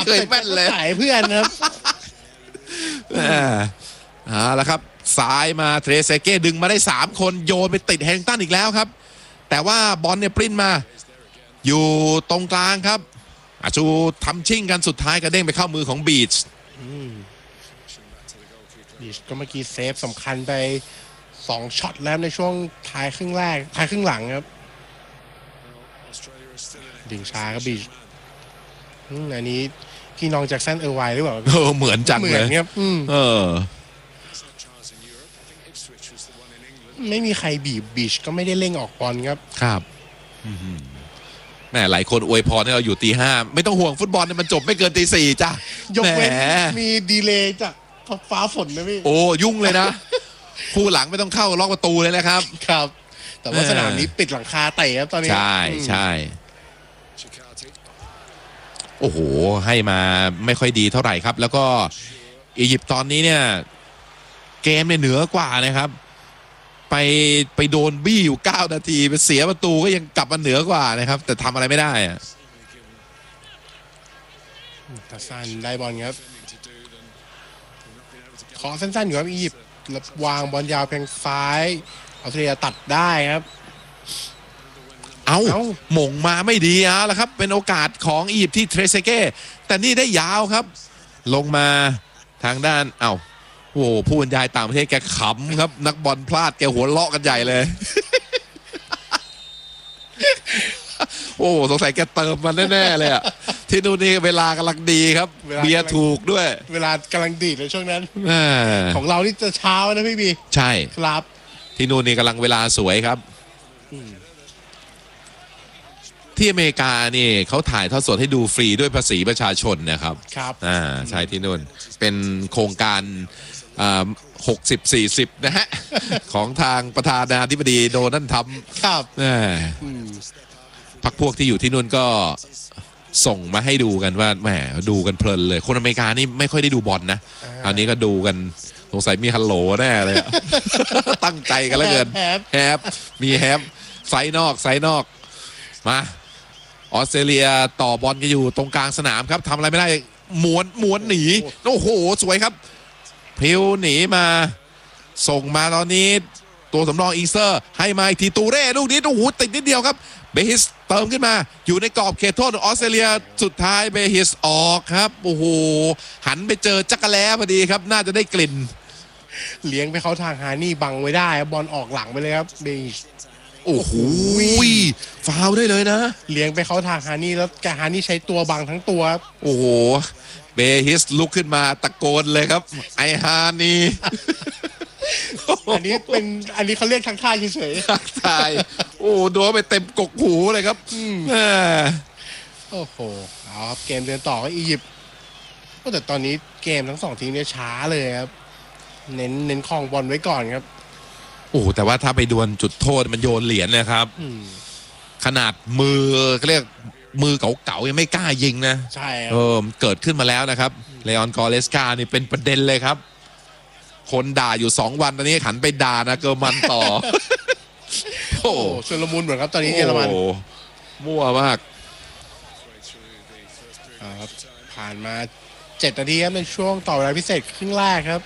เคยแม่นเลยสายเพื่อนครับแล้วครับซ้ายมาเทรเซเก้ดึงมาได้3คนโยนไปติดแฮงตันอีกแล้วครับแต่ว่าบอลเนี่ยปริ้นมาอยู่ตรงกลางครับอาชูทำชิ่งกันสุดท้ายกระเด้งไปเข้ามือของบีชก็เมื่อกี้เซฟสำคัญไป2ช็อตแล้วในช่วงท้ายครึ่งแรกท้ายครึ่งหลังครับดิ่งช้าครับบีชอันนี้พี่น้องแจ็คสันไวหรือเปล่าเหมือนจังเลยครับไม่มีใครบีบบีชก็ไม่ได้เร่งออกบอลครับครับแหมหลายคนอวยพรให้เราอยู่ตี 5ไม่ต้องห่วงฟุตบอลมันจบไม่เกินตี 4จ้ะยกเว้นมีดีเลย์จากฟ้าฝนนะพี่โอ้ยุ่งเลยนะคู่หลังไม่ต้องเข้าล็อกประตูเลยนะครับครับแต่ว่าสนามนี้ปิดหลังคาเตะครับตอนนี้ใช่โอ้โหให้มาไม่ค่อยดีเท่าไหร่ครับแล้วก็อียิปต์ตอนนี้เนี่ยเกมเนี่ยเหนือกว่านะครับไปโดนบี้อยู่9 นาทีไปเสียประตูก็ยังกลับมาเหนือกว่านะครับแต่ทำอะไรไม่ได้อะทัสซันได้บอลครับขอสั้นๆอยู่ครับอียิปต์วางบอลยาวเพียงซ้ายออสเตรเลียตัดได้ครับเอาหม่งมาไม่ดีแล้วครับเป็นโอกาสของอียิปต์ที่เทรเซเก้แต่นี่ได้ยาวครับลงมาทางด้านโอ้ผู้บรรยายต่างประเทศแกขำครับนักบอลพลาดแกหัวเราะกันใหญ่เลยโอ้สงสัยแกเติมมันแน่ๆเลยอ่ะที่นู่นนี่เวลากำลังดีครับเบียร์ถูกด้วยเวลากำลังดีในช่วงนั้นของเรานี่จะเช้านะพี่บีใช่ครับที่นู่นนี่กำลังเวลาสวยครับที่อเมริกานี่เขาถ่ายทอดสดให้ดูฟรีด้วยภาษีประชาชนนะครับใช่ที่นู่นเป็นโครงการ60-40นะฮะของทางประธานาธิบดีโดนัลด์ทรัมป์ครับพรรคพวกที่อยู่ที่นู่นก็ส่งมาให้ดูกันว่าแหมดูกันเพลินเลยคนอเมริกานี่ไม่ค่อยได้ดูบอลนะอันนี้ก็ดูกันสงสัยมีฮัลโหลแน่เลยตั้งใจกันแล้วเกินแฮปมีแฮปไซนอกมาออสเตรเลียต่อบอลกันอยู่ตรงกลางสนามครับทำอะไรไม่ได้ม้วนหนีโอ้โหสวยครับพิวหนีมาส่งมาตอนนี้ตัวสำรองอีเซอร์ให้มาอีกทีตูเร่ลูกนี้โอ้โหติดนิดเดียวครับเบฮิสเติมขึ้นมาอยู่ในกรอบเขตโทษออสเตรเลียสุดท้ายเบฮิสออกครับโอ้โหหันไปเจอจักรแล้พอดีครับน่าจะได้กลิ่นเลี้ยงไปเขาทางฮานี่บังไว้ได้บอลออกหลังไปเลยครับเบฮิสโอ้โหฟาวได้เลยนะเลี้ยงไปเขาทางฮานี่แล้วแกฮานี่ใช้ตัวบังทั้งตัวโอ้โหเบฮิสลุกขึ้นมาตะโกนเลยครับไอฮานี่อันนี้เขาเรียกทักทายเฉยๆทักทายโอ้โดนไปเต็มกกหูเลยครับโอ้โหเอาครับเกมเดินต่อก็อียิปต์แต่ตอนนี้เกมทั้ง2ทีมเนี่ยช้าเลยครับเน้นครองบอลไว้ก่อนครับโอ้แต่ว่าถ้าไปดวลจุดโทษมันโยนเหรียญนะครับขนาดมือเรียกมือเก่าๆยังไม่กล้ายิงนะใช่เกิดขึ้นมาแล้วนะครับเลออนกอเรสกานี่เป็นประเด็นเลยครับคนด่าอยู่2 วันตอนนี้ขันไปด่านะเกอร์มันต่อโอ้ชุลมุนเหมือนครับตอนนี้เยอรมันมั่วมากครับผ่านมา7 นาทีครับในช่วงต่อเวลาพิเศษครึ่งแรกครับ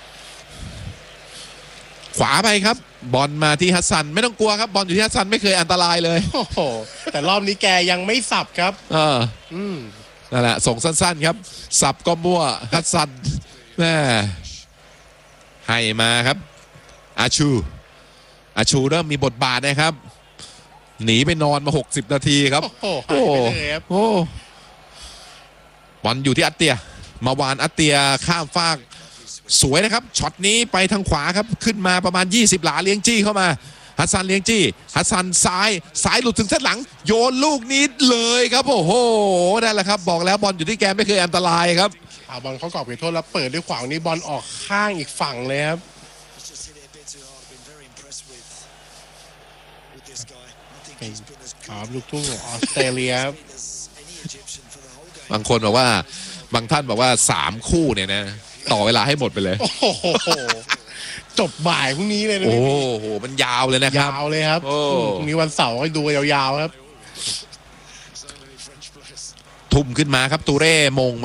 ขวาไปครับบอลมาที่ฮัสซันไม่ต้องกลัวครับบอลอยู่ที่ฮัสซันไม่เคยอันตรายเลยโอ้โหแต่รอบนี้แกยังไม่สับครับนั่นแหละส่งสั้นๆครับสับก็มั่วฮัสซันแม่ให้มาครับอาชูเริ่มมีบทบาทนะครับหนีไปนอนมา60 นาทีครับโอ้บอลอยู่ที่อัตเตียมาวานอัตเตียข้ามฟากสวยนะครับช็อตนี้ไปทางขวาครับขึ้นมาประมาณ20 หลาเลี้ยงจี้เข้ามาฮัสซันเลี้ยงจี้ฮัสซันซ้ายหลุดถึงเส้นหลังโยนลูกนี้เลยครับโอ้โหนั่นแหละครับบอกแล้วบอลอยู่ที่แกไม่เคยอันตรายครับบอลเขากรอบเขตโทษแล้วเปิดด้วยขวางนี้บอลออกข้างอีกฝั่งเลยครับลูกทุ่งของออสเตรเลียบางคนบอกว่าบางท่านบอกว่า3 คู่เนี่ยนะต่อเวลาให้หมดไปเลยโอ้โหจบบ่ายพรุ่งนี้เลยนะโอ้โหมันยาวเลยนะครับยาวเลยครับพรุ่งนี้วันเสาร์ให้ดูยาวๆครับทุ่มขึ้นมาครับตูเร่มง